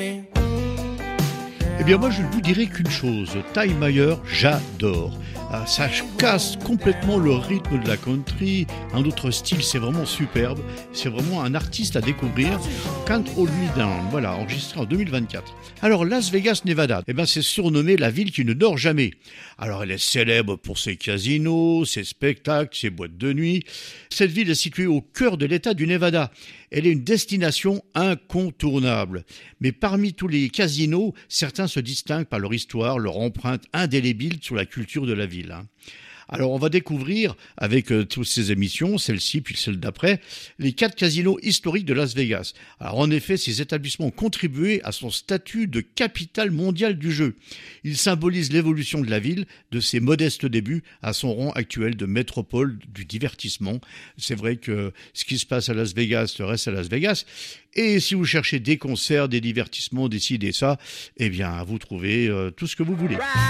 Eh bien moi je ne vous dirai qu'une chose, Ty Mayer, j'adore. Ça casse complètement le rythme de la country, un autre style, c'est vraiment superbe, c'est vraiment un artiste à découvrir. Can't Hold Me Down, voilà, enregistré en 2024. Alors Las Vegas, Nevada, eh ben c'est surnommé la ville qui ne dort jamais. Alors elle est célèbre pour ses casinos, ses spectacles, ses boîtes de nuit. Cette ville est située au cœur de l'État du Nevada. Elle est une destination incontournable. Mais parmi tous les casinos, certains se distinguent par leur histoire, leur empreinte indélébile sur la culture de la ville. Alors on va découvrir avec toutes ces émissions, celle-ci puis celle d'après, les 4 casinos historiques de Las Vegas. Alors en effet, ces établissements ont contribué à son statut de capitale mondiale du jeu. Ils symbolisent l'évolution de la ville, de ses modestes débuts à son rang actuel de métropole du divertissement. C'est vrai que ce qui se passe à Las Vegas reste à Las Vegas. Et si vous cherchez des concerts, des divertissements, des ci, des ça, eh bien vous trouvez tout ce que vous voulez.